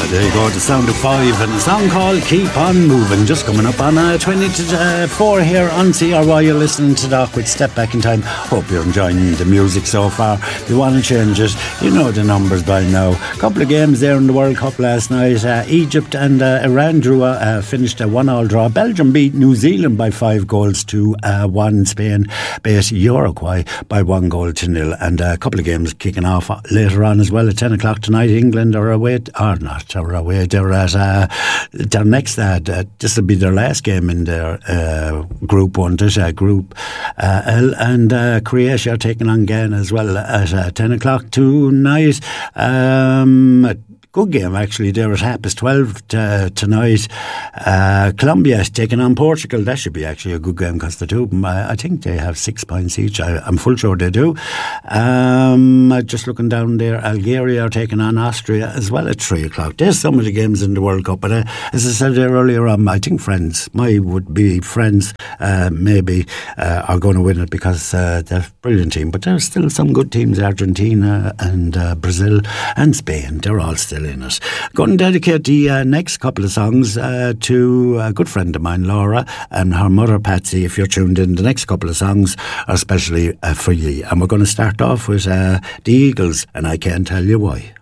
There you go, the sound of 5 and a song called Keep On Moving, just coming up on 20 to 4 here on CRY. You're listening to Doc with Step Back in Time. Hope you're enjoying the music so far. If you want to change it, you know the numbers by now. A couple of games there in the World Cup last night. Egypt and Iran finished a 1-1 draw. Belgium beat New Zealand by 5 goals to 1. Spain beat Uruguay by 1-0. And a couple of games kicking off later on as well at 10 o'clock tonight. England are away, or not are away, they're at their next, this will be their last game in their Group 1, Group L, and Croatia are taking on Ghana as well at 10 o'clock tonight. Good game actually there at 12:30 tonight. Colombia is taking on Portugal. That should be actually a good game because the two of them, I think they have 6 points each. I'm full sure they do. Just looking down there, Algeria are taking on Austria as well at 3 o'clock. There's some of the games in the World Cup, but as I said there earlier on, I think my would-be friends maybe are going to win it because they're a brilliant team, but there's still some good teams, Argentina and Brazil and Spain. They're all still in it. Going to dedicate the next couple of songs to a good friend of mine, Laura, and her mother, Patsy. If you're tuned in, the next couple of songs are especially for you. And we're going to start off with the Eagles, and I Can't Tell You Why.